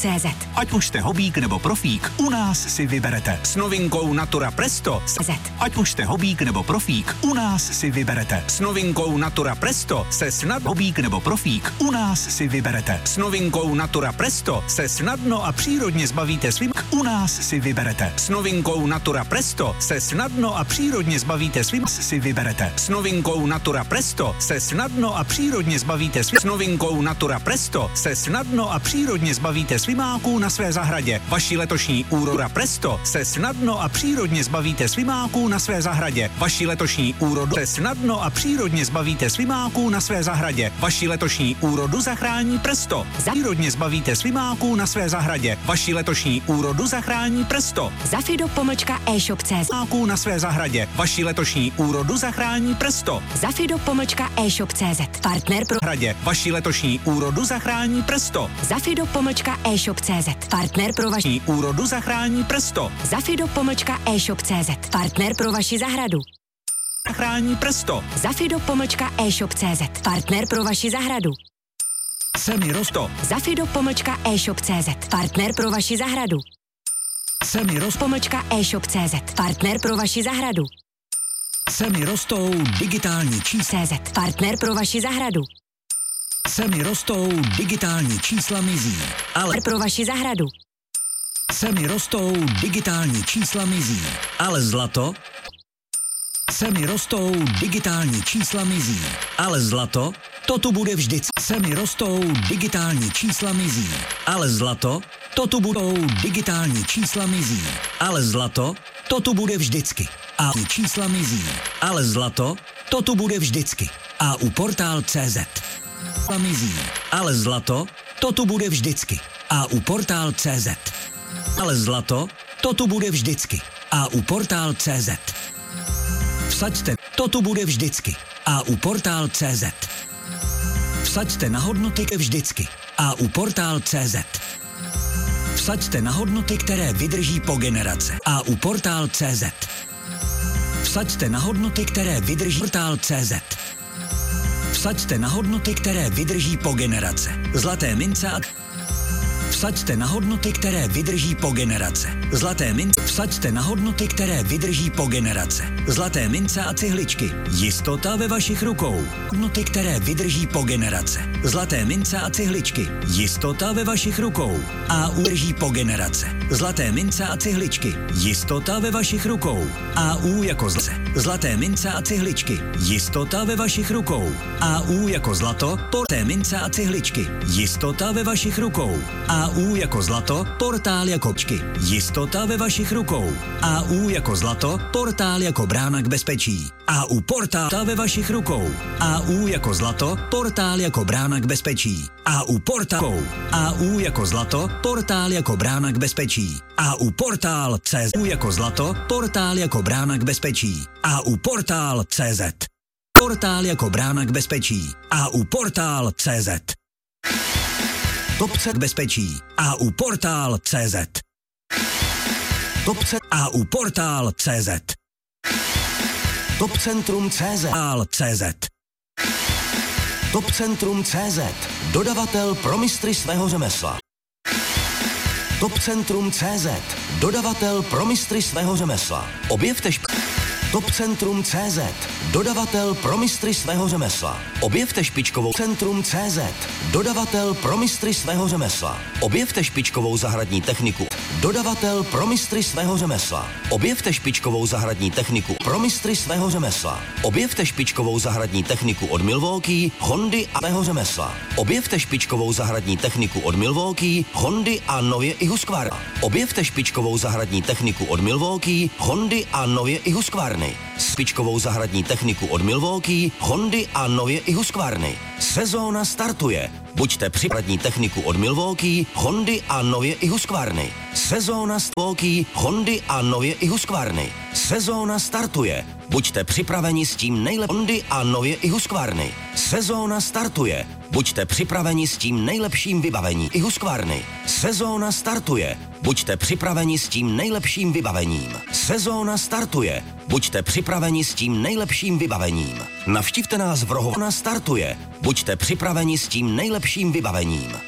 e-shop.cz. Ať už jste hobík nebo profík, u nás si vyberete. S novinkou Natura Presto. Ať už jste hobík nebo profík, u nás si vyberete. S novinkou Natura Presto se snad hobík nebo profík, u nás si vyberete. S novinkou Natura Presto se snadno a přírodně zbavíte svým, u nás si vyberete. S novinkou Natura Presto se snadno a přírodně zbavíte svým, si vyberete. S novinkou Natura Presto se snadno a přírodně zbavíte svým. S novinkou Natura Presto se snadno a přírodně zbavíte svimáků na své zahradě. Vaši letošní úroda Presto se snadno a přírodně zbavíte svimáků na své zahradě. Vaši letošní úrodu se snadno a přírodně zbavíte svimáků na své zahradě. Vaši letošní úrodu zachrání Presto. Přírodně zbavíte svimáků na své zahradě. Vaši letošní úrodu zachrání Presto. Zafido.e-shop.cz. Na své zahradě. Vaši letošní úrodu zachrání Presto. Zafido.e-shop.cz. Partner pro hradě. Vaši letošní úrodu zachrání Presto. Zafido.e-shop.cz. Partner pro vaši úrodu zachrání Presto. Zafido.e-shop.cz. Partner pro vaši zahradu. Zachrání Presto. Zafido.e-shop.cz. Partner pro vaši zahradu. Semirosto. Zafido.e-shop.cz. Partner pro vaši zahradu. Semirosto.e-shop.cz. Partner pro vaši zahradu. Semi rostou digitální čísla. CZ. Partner pro vaši zahradu. Semi rostou digitální čísla mizí. Ale pro vaši zahradu. Semi rostou digitální čísla mizí. Ale zlato? Semi rostou digitální čísla mizí. Ale zlato? To tu bude vždycky. Semi rostou digitální čísla mizí. Ale zlato? To tu budou digitální čísla mizí. Ale zlato? To tu bude vždycky. A u čísla mizí. Ale zlato? To tu bude vždycky. A u portál.cz mizí. Ale zlato? To tu bude vždycky. A u portál.cz. Ale zlato? To tu bude vždycky. A u portál.cz. Vsaďte, to tu bude vždycky. A u portál.cz. Vsaďte na hodnoty vždycky. A u portál.cz. Vsaďte na hodnoty, které vydrží po generace. A u portál.cz. Vsaďte na hodnoty, které vydrží portál.cz. Vsaďte na hodnoty, které vydrží po generace. Zlaté mince a vsaďte na hodnoty, které vydrží po generace. Zlaté mince. Vsaďte na hodnoty, které vydrží po generace. Zlaté mince a cihličky. Jistota ve vašich rukou. Hodnoty, které vydrží po generace. Zlaté mince a cihličky. Jistota ve vašich rukou. A udrží po generace. Zlaté mince a cihličky. Jistota ve vašich rukou. A U jako zlato. Zlaté mince a cihličky. Jistota ve vašich rukou. A U jako zlato. Porté mince a cihličky. Jistota ve vašich rukou. A U jako zlato, portál jako čky. Jistota ve vašich rukou. A U jako zlato, portál jako brána k bezpečí. A U portál ve vašich rukou. A U jako zlato, portál jako brána k bezpečí. A U portál. A U jako zlato, portál jako brána k bezpečí. A U portál.cz. U jako zlato, portál jako brána k bezpečí. A U portál.cz. Portál jako brána k bezpečí. A U portál.cz. Topce k bezpečí. A U portál.cz. Topce a U portál.cz. Topcentrum.cz. CZ. Topcentrum.cz. Dodavatel pro mistry svého řemesla. Topcentrum.cz. Dodavatel pro mistry svého řemesla. Objevte Topcentrum.cz. Dodavatel pro mistry svého řemesla. Objevte špičkovou Centrum.cz. Dodavatel pro mistry svého řemesla. Objevte špičkovou zahradní techniku. Dodavatel pro mistry svého řemesla. Objevte špičkovou zahradní techniku pro mistry svého řemesla. Objevte špičkovou zahradní techniku od Milwaukee, Hondy a svého řemesla. Objevte špičkovou zahradní techniku od Milwaukee, Hondy a nově i Husqvarna. Objevte špičkovou zahradní techniku od Milwaukee, Hondy a nově i Husqvarny. Špičkovou zahradní techniku od Milwaukee, Hondy a nově i Husqvarny. Sezóna startuje. Buďte připraveni techniku od Milwaukee, Hondy a nově i Husqvarny. Sezóna Milwaukee, Hondy a nově i Husqvarny. Sezóna startuje. Buďte připraveni s tím nejlepším Hondy a nově i Husqvarny. Sezóna startuje. Buďte připraveni s tím nejlepším vybavením i Husqvarny. Sezóna startuje. Buďte připraveni s tím nejlepším vybavením. Sezóna startuje. Buďte připraveni s tím nejlepším vybavením. Navštivte nás v Rohově. Startuje. Buďte připraveni s tím nejlepším vybavením.